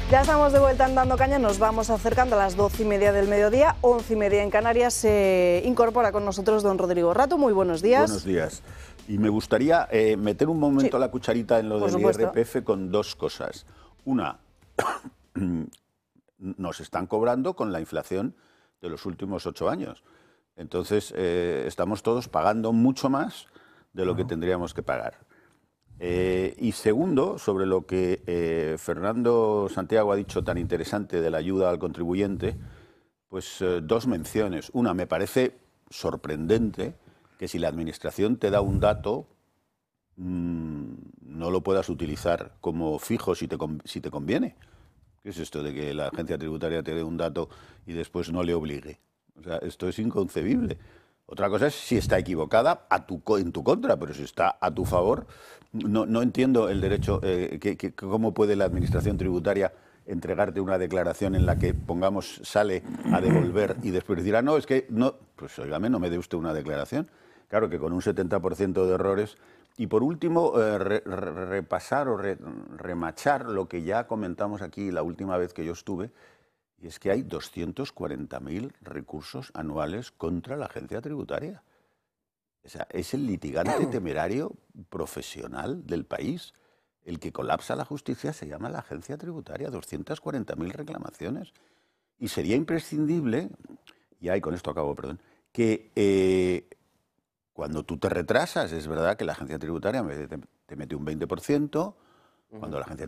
Ya estamos de vuelta en Dando Caña, nos vamos acercando a las 12:30 del mediodía, 11:30 en Canarias. Se incorpora con nosotros don Rodrigo Rato. Muy buenos días. Buenos días. Y me gustaría meter un momento la cucharita en lo del IRPF con dos cosas. Una, nos están cobrando con la inflación de los últimos 8 años. Entonces, estamos todos pagando mucho más de lo que tendríamos que pagar. Y segundo, sobre lo que Fernando Santiago ha dicho tan interesante de la ayuda al contribuyente, pues dos menciones. Una, me parece sorprendente que si la Administración te da un dato, no lo puedas utilizar como fijo si te conviene. ¿Qué es esto de que la agencia tributaria te dé un dato y después no le obligue? O sea, esto es inconcebible. Otra cosa es si está equivocada en tu contra, pero si está a tu favor, no entiendo el derecho, cómo puede la Administración tributaria entregarte una declaración en la que, pongamos, sale a devolver y después decir, no, es que no, pues óigame, no me dé usted una declaración. Claro que con un 70% de errores. Y por último, repasar o remachar lo que ya comentamos aquí la última vez que yo estuve, y es que hay 240.000 recursos anuales contra la agencia tributaria. O sea, es el litigante temerario profesional del país. El que colapsa la justicia se llama la agencia tributaria, 240.000 reclamaciones. Y sería imprescindible, y con esto acabo, perdón, que cuando tú te retrasas, es verdad que la agencia tributaria te mete un 20%, cuando la agencia